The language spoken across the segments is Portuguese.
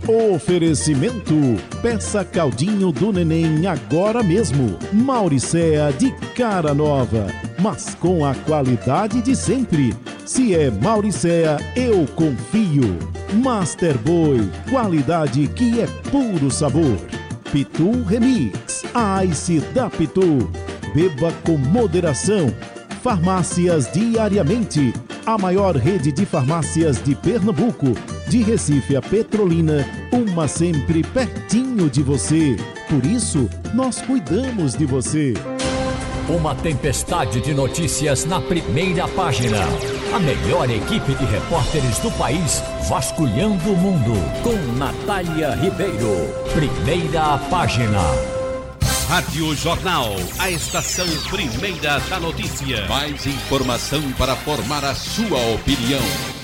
Oferecimento: peça caldinho do neném agora mesmo. Mauricéa de cara nova, mas com a qualidade de sempre. Se é Mauricéa, eu confio. Master Boy, qualidade que é puro sabor. Pitu Remix, a Ice da Pitu. Beba com moderação. Farmácias Diariamente, a maior rede de farmácias de Pernambuco. De Recife a Petrolina, uma sempre pertinho de você. Por isso, nós cuidamos de você. Uma tempestade de notícias na primeira página. A melhor equipe de repórteres do país vasculhando o mundo. Com Natália Ribeiro. Primeira página. Rádio Jornal, a estação primeira da notícia. Mais informação para formar a sua opinião.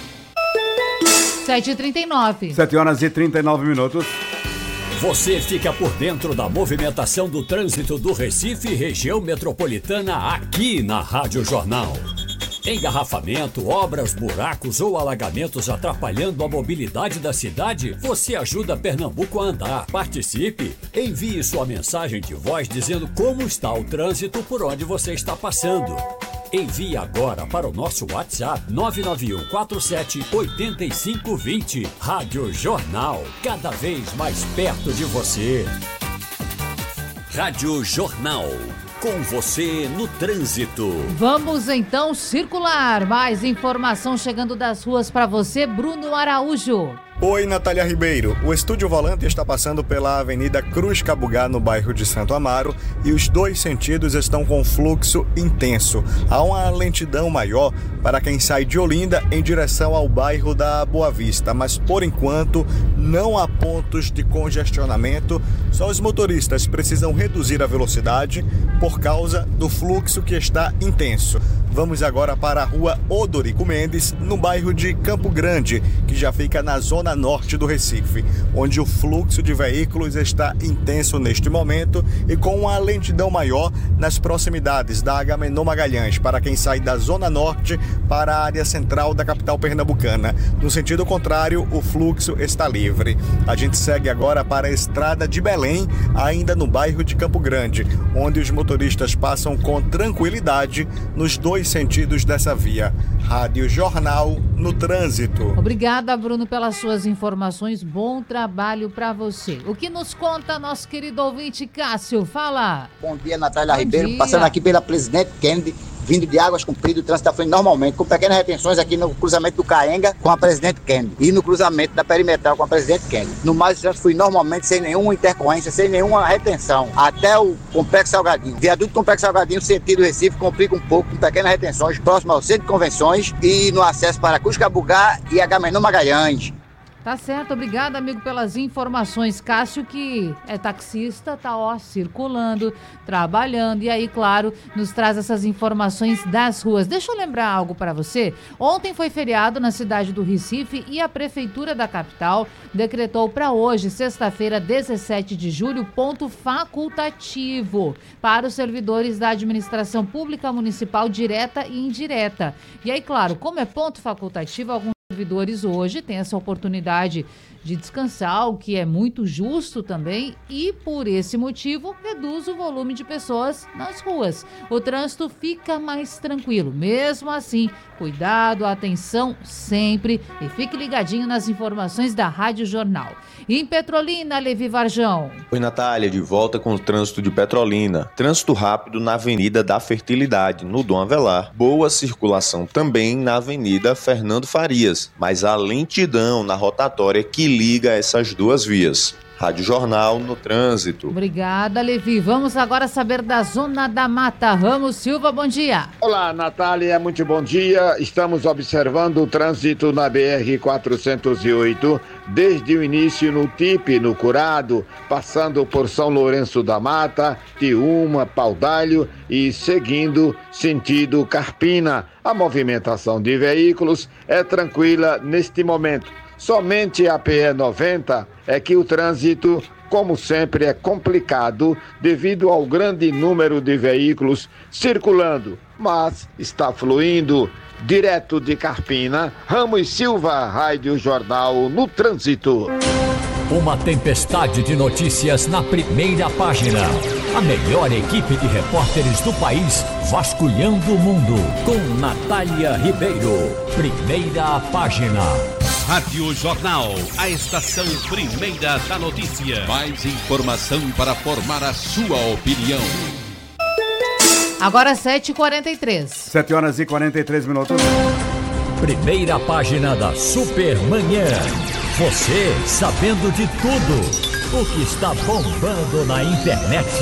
7h39. 7h39. Você fica por dentro da movimentação do trânsito do Recife e região metropolitana aqui na Rádio Jornal. Engarrafamento, obras, buracos ou alagamentos atrapalhando a mobilidade da cidade? Você ajuda Pernambuco a andar. Participe! Envie sua mensagem de voz dizendo como está o trânsito por onde você está passando. Envie agora para o nosso WhatsApp 991 47 8520. Rádio Jornal, cada vez mais perto de você. Rádio Jornal, com você no trânsito. Vamos então circular. Mais informação chegando das ruas para você, Bruno Araújo. Oi, Natália Ribeiro. O Estúdio Volante está passando pela Avenida Cruz Cabugá, no bairro de Santo Amaro, e os dois sentidos estão com fluxo intenso. Há uma lentidão maior para quem sai de Olinda em direção ao bairro da Boa Vista, mas por enquanto não há pontos de congestionamento. Só os motoristas precisam reduzir a velocidade por causa do fluxo que está intenso. Vamos agora para a rua Odorico Mendes, no bairro de Campo Grande, que já fica na zona norte do Recife, onde o fluxo de veículos está intenso neste momento e com uma lentidão maior nas proximidades da Agamenon Magalhães, para quem sai da zona norte para a área central da capital pernambucana. No sentido contrário, o fluxo está livre. A gente segue agora para a estrada de Belém, ainda no bairro de Campo Grande, onde os motoristas passam com tranquilidade nos dois sentidos dessa via. Rádio Jornal no trânsito. Obrigada, Bruno, pelas suas informações. Bom trabalho para você. O que nos conta nosso querido ouvinte Cássio? Fala. Bom dia, Natália Ribeiro. Passando aqui pela Presidente Kennedy, vindo de Águas Compridas, o trânsito está fluindo normalmente, com pequenas retenções aqui no cruzamento do Caenga com a Presidente Kennedy e no cruzamento da Perimetral com a Presidente Kennedy. No mais, o trânsito flui normalmente, sem nenhuma intercorrência, sem nenhuma retenção, até o Complexo Salgadinho. Viaduto Complexo Salgadinho, sentido Recife, complica um pouco, com pequenas retenções, próximo ao Centro de Convenções e no acesso para Cruz Cabugá e Agamenon Magalhães. Tá certo, obrigada, amigo, pelas informações. Cássio, que é taxista, tá circulando, trabalhando, e aí, claro, nos traz essas informações das ruas. Deixa eu lembrar algo para você. Ontem foi feriado na cidade do Recife e a Prefeitura da capital decretou para hoje, sexta-feira, 17 de julho, ponto facultativo para os servidores da administração pública municipal direta e indireta. E aí, claro, como é ponto facultativo, alguns servidores hoje têm essa oportunidade de descansar, o que é muito justo também, e por esse motivo reduz o volume de pessoas nas ruas. O trânsito fica mais tranquilo. Mesmo assim, cuidado, atenção sempre e fique ligadinho nas informações da Rádio Jornal. E em Petrolina, Levi Varjão. Oi, Natália, de volta com o trânsito de Petrolina. Trânsito rápido na Avenida da Fertilidade, no Dom Avelar. Boa circulação também na Avenida Fernando Farias, mas a lentidão na rotatória que liga essas duas vias. Rádio Jornal no trânsito. Obrigada, Levi. Vamos agora saber da Zona da Mata. Ramos Silva, bom dia. Olá, Natália, muito bom dia. Estamos observando o trânsito na BR-408, desde o início no TIP, no Curado, passando por São Lourenço da Mata, Tiúma, Paudalho e seguindo sentido Carpina. A movimentação de veículos é tranquila neste momento. Somente a PE 90 é que o trânsito, como sempre, é complicado devido ao grande número de veículos circulando, mas está fluindo. Direto de Carpina, Ramos Silva, Rádio Jornal no trânsito. Uma tempestade de notícias na primeira página. A melhor equipe de repórteres do país vasculhando o mundo. Com Natália Ribeiro. Primeira página. Rádio Jornal, a estação primeira da notícia. Mais informação para formar a sua opinião. Agora 7h43. 7 horas e 43 minutos. Primeira página da Supermanhã. Você sabendo de tudo o que está bombando na internet.